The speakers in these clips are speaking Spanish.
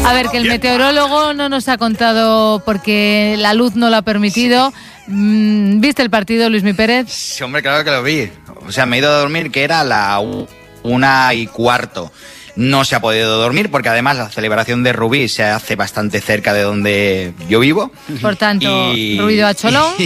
A ver, que el meteorólogo no nos ha contado porque la luz no lo ha permitido. ¿Viste el partido, Luismi Pérez? Sí, hombre, claro que lo vi. O sea, me he ido a dormir que era la 1:15. No se ha podido dormir porque además la celebración de Rubí se hace bastante cerca de donde yo vivo. Por tanto, ruido a cholón.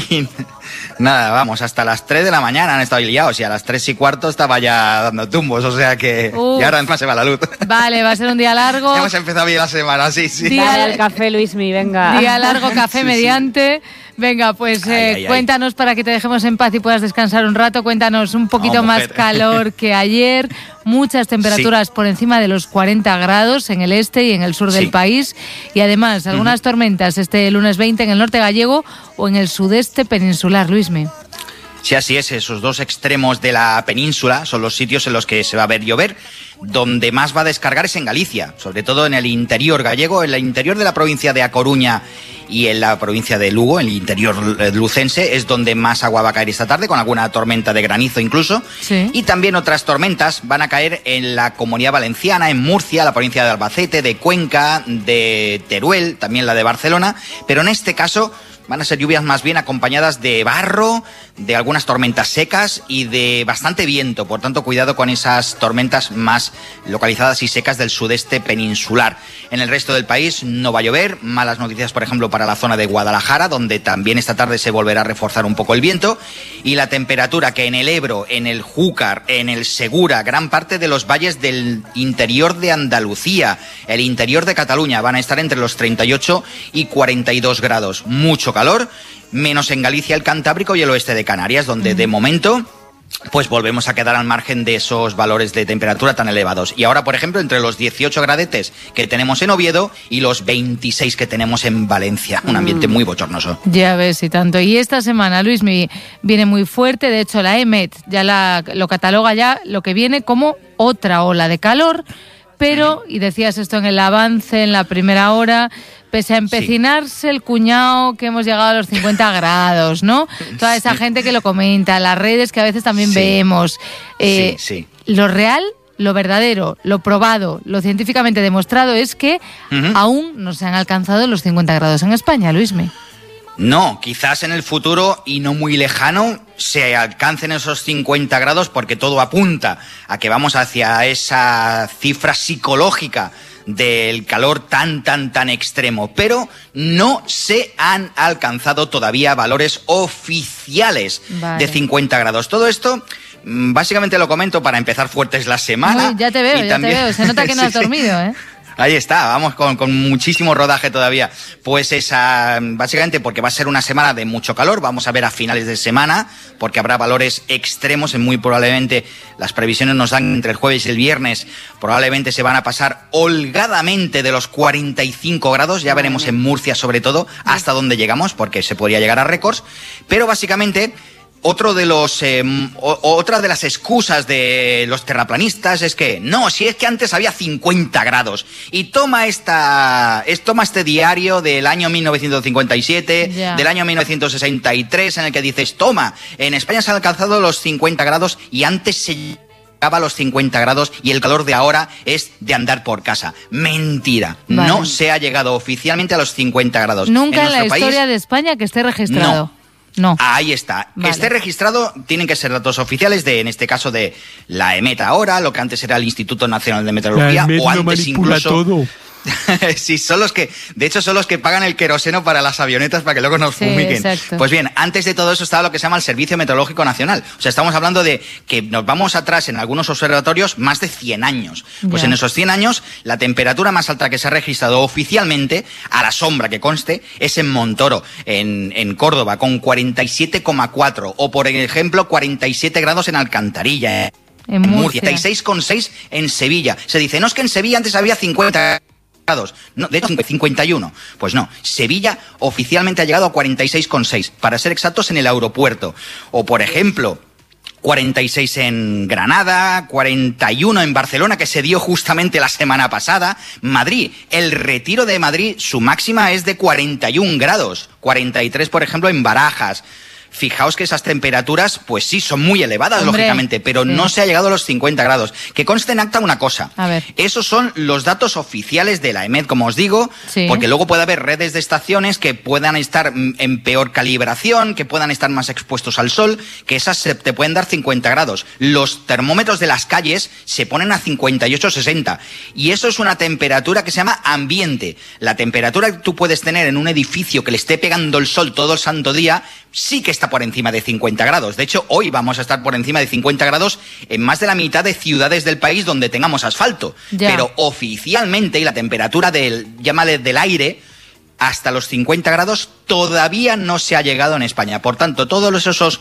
Nada, vamos, hasta las 3 de la mañana han estado liados y a las 3:15 estaba ya dando tumbos, o sea que... Y ahora encima se va la luz. Vale, va a ser un día largo. Ya hemos empezado bien la semana, sí. Dale al café, Luismi, venga. Día largo, café mediante. Venga, pues cuéntanos para que te dejemos en paz y puedas descansar un rato. Cuéntanos un poquito más calor que ayer. Muchas temperaturas por encima de los 40 grados en el este y en el sur del país. Y además, algunas tormentas este lunes 20 en el norte gallego o en el sudeste peninsular, Luismi. Sí, así es. Esos dos extremos de la península son los sitios en los que se va a ver llover. Donde más va a descargar es en Galicia, sobre todo en el interior gallego, en el interior de la provincia de A Coruña y en la provincia de Lugo, en el interior lucense, es donde más agua va a caer esta tarde, con alguna tormenta de granizo incluso. Sí. Y también otras tormentas van a caer en la Comunidad Valenciana, en Murcia, la provincia de Albacete, de Cuenca, de Teruel, también la de Barcelona, pero en este caso van a ser lluvias más bien acompañadas de barro, de algunas tormentas secas y de bastante viento. Por tanto, cuidado con esas tormentas más localizadas y secas del sudeste peninsular. En el resto del país no va a llover. Malas noticias, por ejemplo, para la zona de Guadalajara, donde también esta tarde se volverá a reforzar un poco el viento. Y la temperatura que en el Ebro, en el Júcar, en el Segura, gran parte de los valles del interior de Andalucía, el interior de Cataluña, van a estar entre los 38 y 42 grados. Mucho calor, menos en Galicia, el Cantábrico y el oeste de Canarias, donde de momento pues volvemos a quedar al margen de esos valores de temperatura tan elevados. Y ahora, por ejemplo, entre los 18 gradetes que tenemos en Oviedo y los 26 que tenemos en Valencia. Un ambiente muy bochornoso. Ya ves, y tanto. Y esta semana, Luismi, viene muy fuerte. De hecho, la EMET ya lo cataloga ya lo que viene como otra ola de calor. Pero, y decías esto en el avance, en la primera hora, pese a empecinarse el cuñado que hemos llegado a los 50 grados, ¿no? Toda esa gente que lo comenta, las redes que a veces también vemos. Lo real, lo verdadero, lo probado, lo científicamente demostrado es que aún no se han alcanzado los 50 grados en España, Luismi. No, quizás en el futuro y no muy lejano se alcancen esos 50 grados porque todo apunta a que vamos hacia esa cifra psicológica del calor tan extremo, pero no se han alcanzado todavía valores oficiales de 50 grados. Todo esto básicamente lo comento para empezar fuertes la semana. Uy, ya te veo, se nota que no has dormido, ¿eh? Ahí está, vamos con muchísimo rodaje todavía. Pues esa, básicamente porque va a ser una semana de mucho calor, vamos a ver a finales de semana, porque habrá valores extremos, muy probablemente las previsiones nos dan entre el jueves y el viernes, probablemente se van a pasar holgadamente de los 45 grados, ya veremos en Murcia sobre todo hasta dónde llegamos, porque se podría llegar a récords, pero básicamente... Otra de las excusas de los terraplanistas es que, no, si es que antes había 50 grados. Y toma este diario del año 1957, del año 1963, en el que dices, toma, en España se han alcanzado los 50 grados y antes se llegaba a los 50 grados y el calor de ahora es de andar por casa. Mentira. Vale. No se ha llegado oficialmente a los 50 grados. Nunca en la historia de España que esté registrado. No. Ahí está. Vale. Que esté registrado, tienen que ser datos oficiales en este caso de la EMET ahora, lo que antes era el Instituto Nacional de Meteorología, la EMET o antes incluso... todo. Sí, son los que pagan el queroseno para las avionetas para que luego nos fumiguen. Exacto. Pues bien, antes de todo eso estaba lo que se llama el Servicio Meteorológico Nacional. O sea, estamos hablando de que nos vamos atrás en algunos observatorios más de 100 años. Pues en esos 100 años, la temperatura más alta que se ha registrado oficialmente, a la sombra que conste, es en Montoro, en Córdoba, con 47,4. O, por ejemplo, 47 grados en Alcantarilla, en Murcia. 36,6 en Sevilla. Se dice, no, es que en Sevilla antes había 50 grados. No, de hecho, 51. Pues no, Sevilla oficialmente ha llegado a 46,6, para ser exactos en el aeropuerto. O, por ejemplo, 46 en Granada, 41 en Barcelona, que se dio justamente la semana pasada. Madrid, el Retiro de Madrid, su máxima es de 41 grados. 43, por ejemplo, en Barajas. fijaos que esas temperaturas, pues sí, son muy elevadas, hombre, lógicamente, pero sí, no se ha llegado a los 50 grados. Que conste en acta una cosa. A ver. Esos son los datos oficiales de la EMET, como os digo, sí, porque luego puede haber redes de estaciones que puedan estar en peor calibración, que puedan estar más expuestos al sol, que esas te pueden dar 50 grados. Los termómetros de las calles se ponen a 58, 60. Y eso es una temperatura que se llama ambiente. La temperatura que tú puedes tener en un edificio que le esté pegando el sol todo el santo día, sí que está por encima de 50 grados. De hecho, hoy vamos a estar por encima de 50 grados en más de la mitad de ciudades del país donde tengamos asfalto. Ya. Pero oficialmente, y la temperatura llámale del aire, hasta los 50 grados todavía no se ha llegado en España. Por tanto, todos esos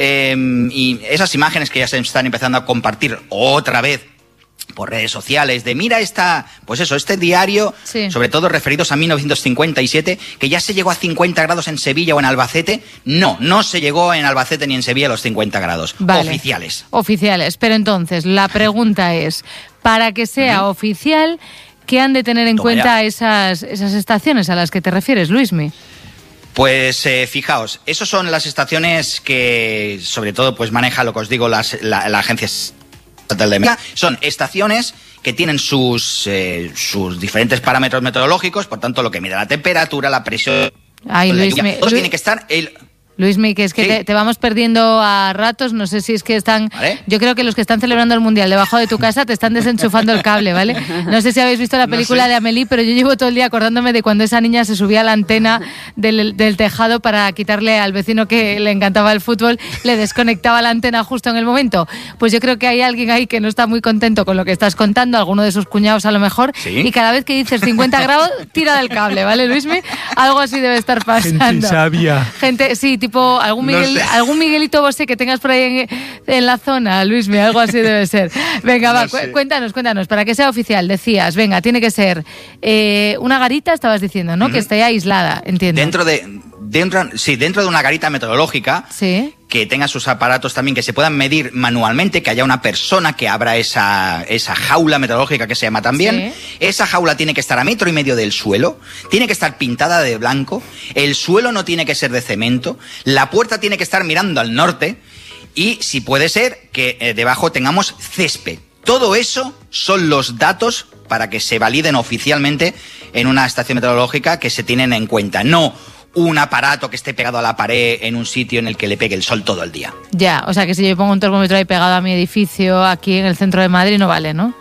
y esas imágenes que ya se están empezando a compartir otra vez por redes sociales, de mira este diario, sí, sobre todo referidos a 1957, que ya se llegó a 50 grados en Sevilla o en Albacete. No se llegó en Albacete ni en Sevilla a los 50 grados. Vale. Oficiales. Pero entonces, la pregunta es, para que sea oficial, ¿qué han de tener en cuenta esas estaciones a las que te refieres, Luismi? Pues fijaos, esas son las estaciones que sobre todo pues maneja lo que os digo la agencia estatal de meteorología. Son estaciones que tienen sus diferentes parámetros meteorológicos, por tanto lo que mide la temperatura, la presión, tiene que estar Luismi, que es que sí, te vamos perdiendo a ratos, no sé si es que están... ¿Vale? Yo creo que los que están celebrando el Mundial debajo de tu casa te están desenchufando el cable, ¿vale? No sé si habéis visto la película de Amélie, pero yo llevo todo el día acordándome de cuando esa niña se subía a la antena del tejado para quitarle al vecino que le encantaba el fútbol, le desconectaba la antena justo en el momento. Pues yo creo que hay alguien ahí que no está muy contento con lo que estás contando, alguno de sus cuñados a lo mejor, ¿sí? Y cada vez que dices 50 grados, tira del cable, ¿vale, Luismi? Algo así debe estar pasando. Gente sabia. Gente, sí, tipo algún Miguelito Bosé que tengas por ahí en la zona, Luismi, algo así debe ser. Venga, va, cuéntanos, para que sea oficial, decías, venga, tiene que ser una garita, estabas diciendo, ¿no? Que esté aislada, entiendo. Dentro de una garita meteorológica, sí, que tenga sus aparatos también, que se puedan medir manualmente, que haya una persona que abra esa jaula meteorológica que se llama también. Sí. Esa jaula tiene que estar a 1,5 metros del suelo, tiene que estar pintada de blanco, el suelo no tiene que ser de cemento, la puerta tiene que estar mirando al norte y, si puede ser, que debajo tengamos césped. Todo eso son los datos para que se validen oficialmente en una estación meteorológica que se tienen en cuenta. No un aparato que esté pegado a la pared en un sitio en el que le pegue el sol todo el día. Ya, o sea que si yo pongo un termómetro ahí pegado a mi edificio aquí en el centro de Madrid no vale, ¿no?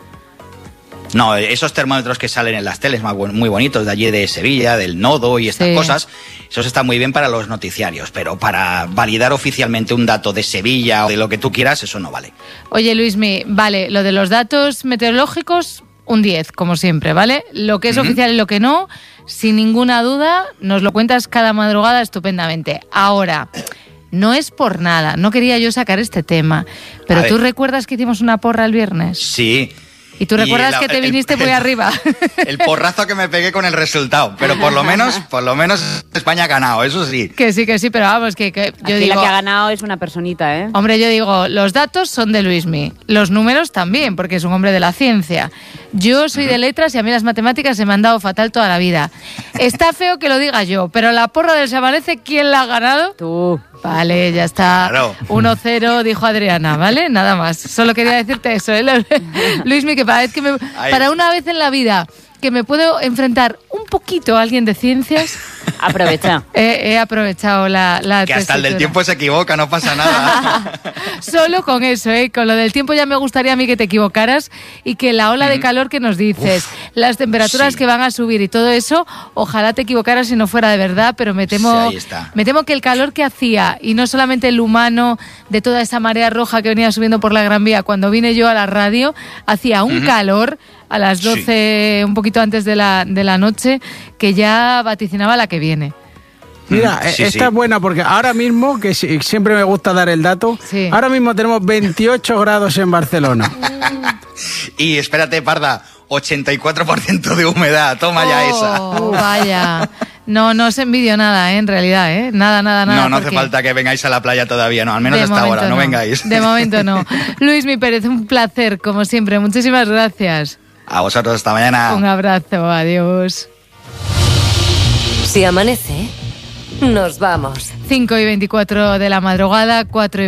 No, esos termómetros que salen en las teles muy bonitos de allí de Sevilla, del Nodo y estas cosas, esos están muy bien para los noticiarios, pero para validar oficialmente un dato de Sevilla o de lo que tú quieras, eso no vale. Oye, Luismi, vale, lo de los datos meteorológicos, un 10, como siempre, ¿vale? Lo que es oficial y lo que no, sin ninguna duda, nos lo cuentas cada madrugada estupendamente. Ahora, no es por nada, no quería yo sacar este tema, pero ¿tú recuerdas que hicimos una porra el viernes? Sí. ¿Y tú recuerdas que te viniste muy arriba? El porrazo que me pegué con el resultado, pero por lo menos España ha ganado, eso sí. Que sí, pero vamos, que yo digo... la que ha ganado es una personita, ¿eh? Hombre, yo digo, los datos son de Luismi, los números también, porque es un hombre de la ciencia. Yo soy de letras y a mí las matemáticas se me han dado fatal toda la vida. Está feo que lo diga yo, pero la porra del Se Amanece, ¿quién la ha ganado? Tú. Vale, ya está. Claro. 1-0, dijo Adriana, ¿vale? Nada más. Solo quería decirte eso, ¿eh? Luismi, que para una vez en la vida que me puedo enfrentar un poquito a alguien de ciencias... Aprovecha. He aprovechado la que hasta el del tiempo se equivoca, no pasa nada. Solo con eso, con lo del tiempo ya me gustaría a mí que te equivocaras y que la ola de calor que nos dices, las temperaturas que van a subir y todo eso, ojalá te equivocaras si no fuera de verdad, pero me temo que el calor que hacía, y no solamente el humano de toda esa marea roja que venía subiendo por la Gran Vía, cuando vine yo a la radio, hacía un calor a las 12, un poquito antes de la noche, que ya vaticinaba la que viene. Mira, esta es buena porque ahora mismo, que siempre me gusta dar el dato, ahora mismo tenemos 28 grados en Barcelona. Y espérate, Parda, 84% de humedad, toma ya esa. Vaya. No os envidio nada, en realidad, Nada. No hace falta que vengáis a la playa todavía, no, al menos hasta ahora, no vengáis. De momento no. Luismi Pérez, un placer, como siempre, muchísimas gracias. A vosotros, hasta mañana. Un abrazo, adiós. Si amanece, nos vamos. 5:24 de la madrugada,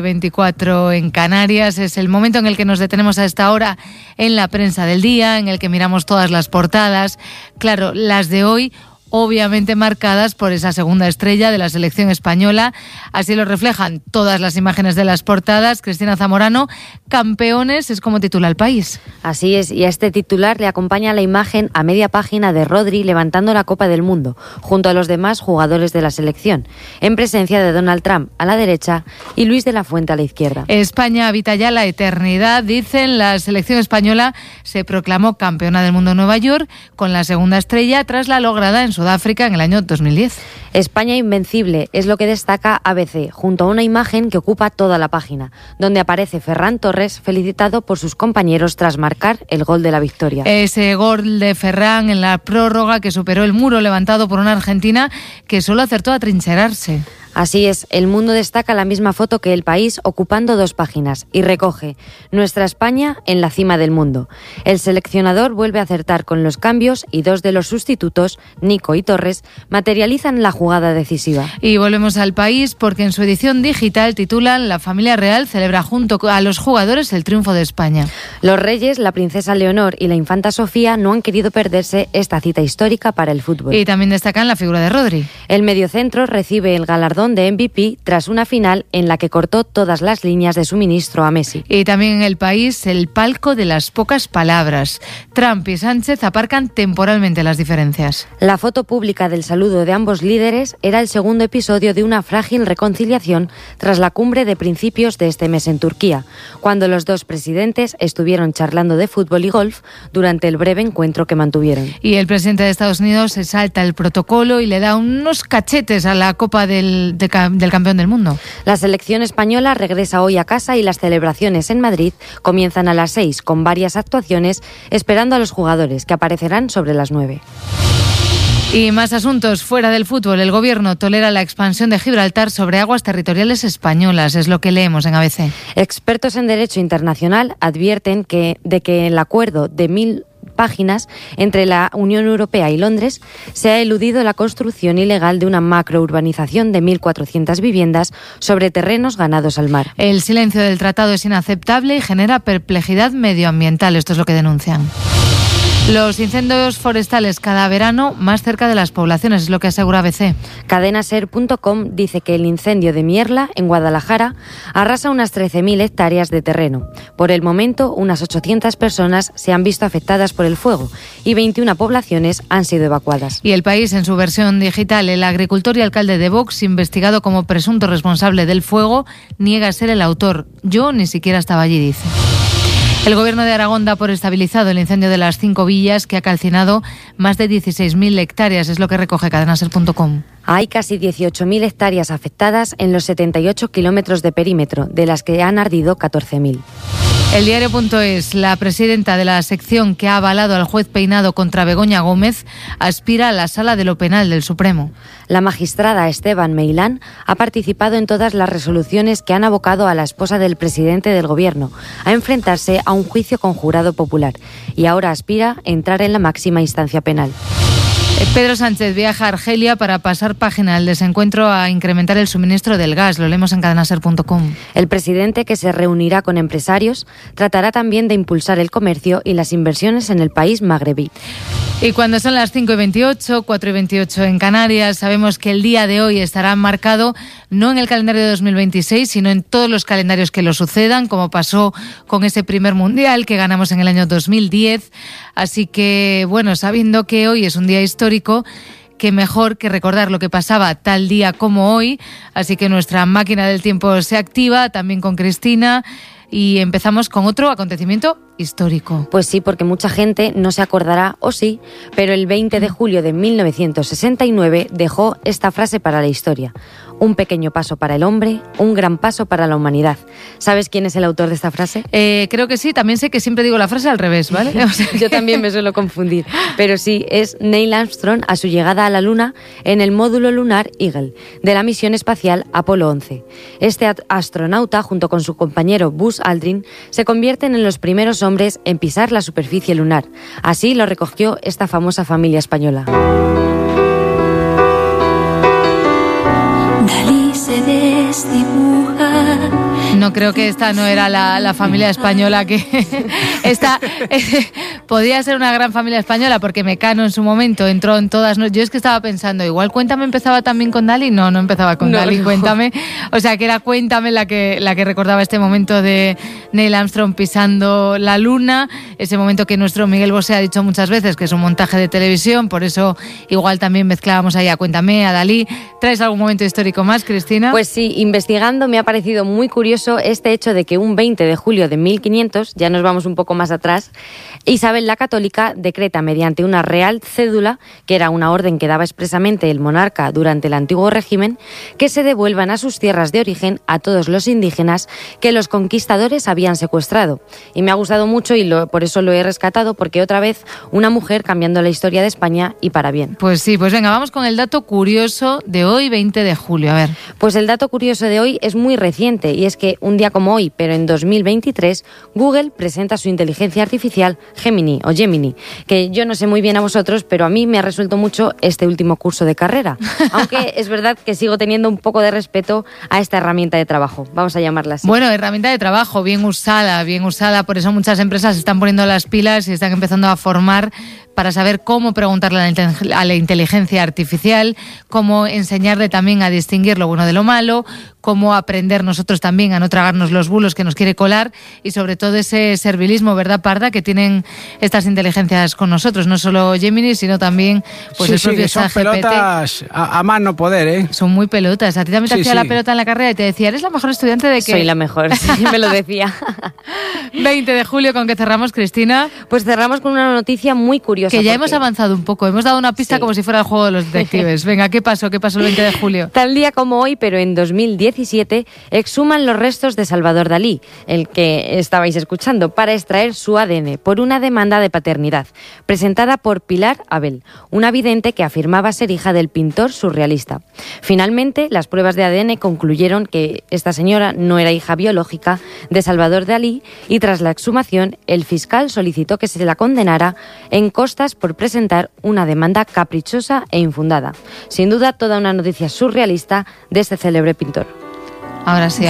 4:24 en Canarias. Es el momento en el que nos detenemos a esta hora en la prensa del día, en el que miramos todas las portadas. Claro, las de hoy obviamente marcadas por esa segunda estrella de la selección española. Así lo reflejan todas las imágenes de las portadas. Cristina Zamorano, campeones, es como titula El País. Así es, y a este titular le acompaña la imagen a media página de Rodri levantando la Copa del Mundo, junto a los demás jugadores de la selección, en presencia de Donald Trump a la derecha y Luis de la Fuente a la izquierda. España habita ya la eternidad, dicen. La selección española se proclamó campeona del mundo en Nueva York con la segunda estrella tras la lograda en Sudáfrica en el año 2010. España invencible es lo que destaca ABC, junto a una imagen que ocupa toda la página, donde aparece Ferran Torres felicitado por sus compañeros tras marcar el gol de la victoria. Ese gol de Ferran en la prórroga que superó el muro levantado por una Argentina que solo acertó a trincherarse. Así es, El Mundo destaca la misma foto que El País, ocupando 2 páginas, y recoge: nuestra España en la cima del mundo. El seleccionador vuelve a acertar con los cambios y 2 de los sustitutos, Nico y Torres, materializan la jugada decisiva. Y volvemos al País porque en su edición digital titulan: la familia real celebra junto a los jugadores el triunfo de España. Los reyes, la princesa Leonor y la infanta Sofía no han querido perderse esta cita histórica para el fútbol. Y también destacan la figura de Rodri. El mediocentro recibe el galardón de MVP tras una final en la que cortó todas las líneas de suministro a Messi. Y también en El País, el palco de las pocas palabras. Trump y Sánchez aparcan temporalmente las diferencias. La foto pública del saludo de ambos líderes era el segundo episodio de una frágil reconciliación tras la cumbre de principios de este mes en Turquía, cuando los dos presidentes estuvieron charlando de fútbol y golf durante el breve encuentro que mantuvieron. Y el presidente de Estados Unidos se salta el protocolo y le da unos cachetes a la Copa del campeón del mundo. La selección española regresa hoy a casa y las celebraciones en Madrid comienzan a las 6 con varias actuaciones esperando a los jugadores que aparecerán sobre las 9. Y más asuntos fuera del fútbol. El gobierno tolera la expansión de Gibraltar sobre aguas territoriales españolas, es lo que leemos en ABC. Expertos en derecho internacional advierten de que el acuerdo de 1000 páginas entre la Unión Europea y Londres se ha eludido la construcción ilegal de una macrourbanización de 1.400 viviendas sobre terrenos ganados al mar. El silencio del tratado es inaceptable y genera perplejidad medioambiental, esto es lo que denuncian. Los incendios forestales cada verano más cerca de las poblaciones, es lo que asegura ABC. Cadenaser.com dice que el incendio de Mierla, en Guadalajara, arrasa unas 13.000 hectáreas de terreno. Por el momento, unas 800 personas se han visto afectadas por el fuego y 21 poblaciones han sido evacuadas. Y El País, en su versión digital, el agricultor y alcalde de Vox, investigado como presunto responsable del fuego, niega ser el autor. Yo ni siquiera estaba allí, dice. El Gobierno de Aragón da por estabilizado el incendio de las 5 villas que ha calcinado más de 16.000 hectáreas, es lo que recoge cadenaser.com. Hay casi 18.000 hectáreas afectadas en los 78 kilómetros de perímetro, de las que han ardido 14.000. El diario.es, la presidenta de la sección que ha avalado al juez Peinado contra Begoña Gómez, aspira a la Sala de lo Penal del Supremo. La magistrada Esteban Meilán ha participado en todas las resoluciones que han abocado a la esposa del presidente del Gobierno a enfrentarse a un juicio con jurado popular y ahora aspira a entrar en la máxima instancia penal. Pedro Sánchez viaja a Argelia para pasar página al desencuentro a incrementar el suministro del gas. Lo leemos en cadenaser.com. El presidente, que se reunirá con empresarios, tratará también de impulsar el comercio y las inversiones en el país magrebí. Y cuando son las 5:28, 4:28 en Canarias, sabemos que el día de hoy estará marcado no en el calendario de 2026, sino en todos los calendarios que lo sucedan, como pasó con ese primer mundial que ganamos en el año 2010. Así que, bueno, sabiendo que hoy es un día histórico, qué mejor que recordar lo que pasaba tal día como hoy. Así que nuestra máquina del tiempo se activa, también con Cristina, y empezamos con otro acontecimiento histórico. Pues sí, porque mucha gente no se acordará, o sí, pero el 20 de julio de 1969 dejó esta frase para la historia: un pequeño paso para el hombre, un gran paso para la humanidad. ¿Sabes quién es el autor de esta frase? Creo que sí, también sé que siempre digo la frase al revés, ¿vale? O sea, yo también me suelo confundir, pero sí, es Neil Armstrong a su llegada a la Luna en el módulo lunar Eagle de la misión espacial Apolo 11. Este astronauta, junto con su compañero Buzz Aldrin, se convierten en los primeros hombres en pisar la superficie lunar. Así lo recogió esta famosa familia española. Dalí se desdibuja. No creo que esta no era la familia española que... esta podía ser una gran familia española porque Mecano en su momento entró en todas... Yo es que estaba pensando, igual Cuéntame empezaba también con Dalí. No empezaba con Dalí, no. Cuéntame. O sea, que era Cuéntame la que recordaba este momento de Neil Armstrong pisando la luna, ese momento que nuestro Miguel Bosé ha dicho muchas veces que es un montaje de televisión, por eso igual también mezclábamos ahí a Cuéntame, a Dalí. ¿Traes algún momento histórico más, Cristina? Pues sí, investigando me ha parecido muy curioso este hecho de que un 20 de julio de 1500, ya nos vamos un poco más atrás, Isabel la Católica decreta mediante una real cédula, que era una orden que daba expresamente el monarca durante el antiguo régimen, que se devuelvan a sus tierras de origen a todos los indígenas que los conquistadores habían secuestrado. Y me ha gustado mucho y por eso lo he rescatado, porque otra vez una mujer cambiando la historia de España y para bien. Pues sí, pues venga, vamos con el dato curioso de hoy, 20 de julio. A ver. Pues el dato curioso de hoy es muy reciente y es que un día como hoy, pero en 2023, Google presenta su inteligencia artificial Gemini, que yo no sé muy bien a vosotros, pero a mí me ha resuelto mucho este último curso de carrera. Aunque es verdad que sigo teniendo un poco de respeto a esta herramienta de trabajo. Vamos a llamarla así. Bueno, herramienta de trabajo, bien usada. Por eso muchas empresas están poniendo las pilas y están empezando a formar para saber cómo preguntarle a la inteligencia artificial, cómo enseñarle también a distinguir lo bueno de lo malo, cómo aprender nosotros también a no tragarnos los bulos que nos quiere colar y sobre todo ese servilismo, ¿verdad, Parda?, que tienen estas inteligencias con nosotros, no solo Gemini, sino también pues el propio son ChatGPT. Pelotas a más no poder, ¿eh? Son muy pelotas. A ti también te hacía la pelota en la carrera y te decía, eres la mejor estudiante de que... Soy la mejor, sí, me lo decía. 20 de julio, ¿con qué cerramos, Cristina? Pues cerramos con una noticia muy curiosa. Que ya hemos avanzado un poco, hemos dado una pista como si fuera el juego de los detectives. Venga, ¿qué pasó? ¿Qué pasó el 20 de julio? Tal día como hoy, pero en 2017, exhuman los restos de Salvador Dalí, el que estabais escuchando, para extraer su ADN por una demanda de paternidad, presentada por Pilar Abel, una vidente que afirmaba ser hija del pintor surrealista. Finalmente, las pruebas de ADN concluyeron que esta señora no era hija biológica de Salvador Dalí y tras la exhumación, el fiscal solicitó que se la condenara en costas por presentar una demanda caprichosa e infundada. Sin duda, toda una noticia surrealista de este célebre pintor. Ahora sí.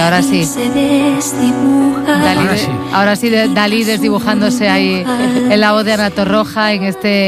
Dalí desdibujándose ahí en la voz de Ana Torroja en este